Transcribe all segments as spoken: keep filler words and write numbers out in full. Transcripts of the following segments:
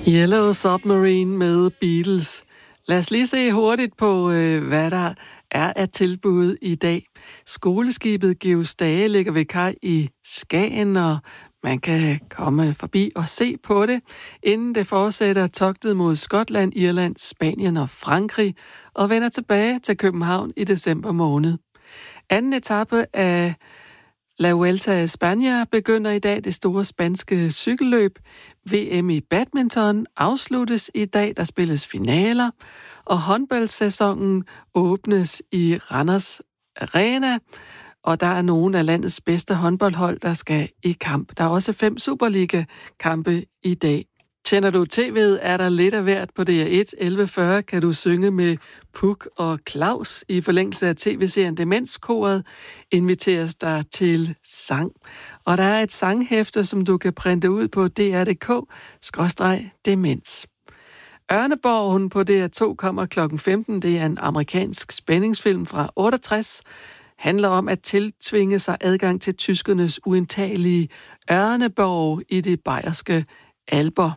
Yellow Submarine med Beatles. Lad os lige se hurtigt på, øh, hvad der er af tilbud i dag. Skoleskibet Georg Stage ligger ved kaj i Skagen, og man kan komme forbi og se på det, inden det fortsætter togtet mod Skotland, Irland, Spanien og Frankrig, og vender tilbage til København i december måned. Anden etape af La Vuelta a España begynder i dag. Det store spanske cykelløb. V M i badminton afsluttes i dag. Der spilles finaler, og håndboldsæsonen åbnes i Randers Arena, og der er nogle af landets bedste håndboldhold, der skal i kamp. Der er også fem Superliga-kampe i dag. Kender du tv'et, er der lidt af hvert på D R et. elleve fyrre kan du synge med Puk og Claus i forlængelse af tv-serien Demenskoret. Inviteres der til sang. Og der er et sanghæfte, som du kan printe ud på D R punktum D K skråstreg demens. Ørneborgen på D R to kommer klokken femten. Det er en amerikansk spændingsfilm fra otteogtres. Handler om at tiltvinge sig adgang til tyskernes uindtagelige Ørneborg i det bayerske Alper.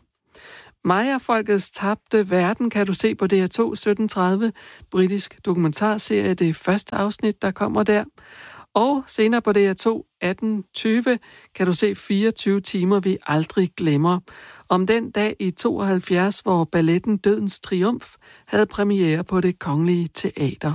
Maja-folkets tabte verden kan du se på D R to sytten tredive. Britisk dokumentarserie, det første afsnit, der kommer der. Og senere på D R to atten tyve kan du se fireogtyve timer, vi aldrig glemmer. Om den dag i tooghalvfjerds, hvor balletten Dødens Triumf havde premiere på Det Kongelige Teater.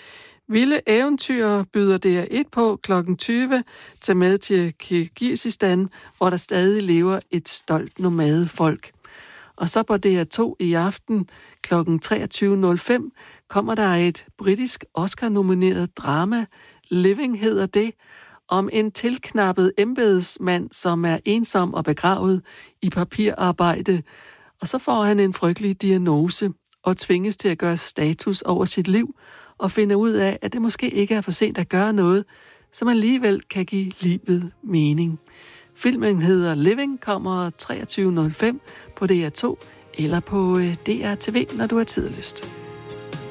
Vilde eventyr byder D R et på klokken tyve. Tag med til Kirgisistan, hvor der stadig lever et stolt nomadefolk. Og så på D R to i aften klokken treogtyve nul fem kommer der et britisk Oscar-nomineret drama, Living hedder det, om en tilknappet embedsmand, som er ensom og begravet i papirarbejde. Og så får han en frygtelig diagnose og tvinges til at gøre status over sit liv og finde ud af, at det måske ikke er for sent at gøre noget, som alligevel kan give livet mening. Filmen hedder Living, kommer treogtyve nul fem på D R to eller på D R T V, når du har tid og lyst.